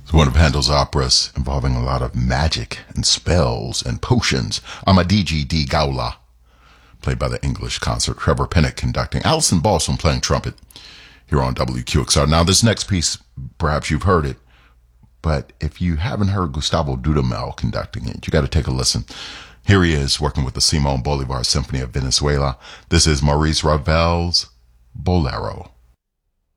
It's one of Handel's operas involving a lot of magic and spells and potions. Amadigi di Gaula, played by the English concert. Trevor Pinnock conducting. Alison Balsom playing trumpet here on WQXR. Now, this next piece, perhaps you've heard it, but if you haven't heard Gustavo Dudamel conducting it, you got to take a listen. Here he is working with the Simon Bolivar Symphony of Venezuela. This is Maurice Ravel's Bolero.